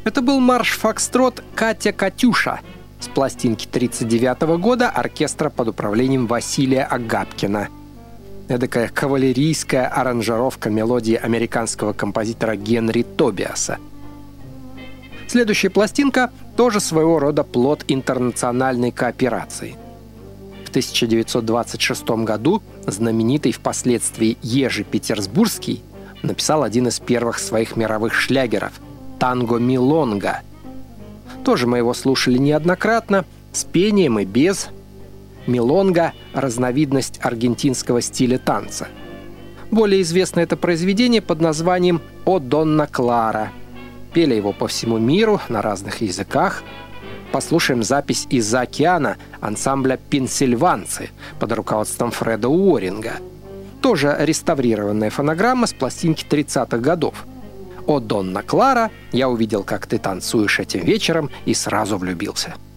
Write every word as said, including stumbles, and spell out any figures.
Это был марш-фокстрот «Катя-Катюша» с пластинки тридцать девятого года оркестра под управлением Василия Агапкина. Эдакая кавалерийская аранжировка мелодии американского композитора Генри Тобиаса. Следующая пластинка тоже своего рода плод интернациональной кооперации. В тысяча девятьсот двадцать шестом году знаменитый впоследствии Ежи Петербургский написал один из первых своих мировых шлягеров «Танго Милонга». Тоже мы его слушали неоднократно, с пением и без. Милонга — разновидность аргентинского стиля танца. Более известно это произведение под названием «О Донна Клара». Пели его по всему миру на разных языках. Послушаем запись из-за океана ансамбля «Пенсильванцы» под руководством Фреда Уорринга. Тоже реставрированная фонограмма с пластинки тридцатых годов. «О Донна Клара» я увидел, как ты танцуешь этим вечером, и сразу влюбился.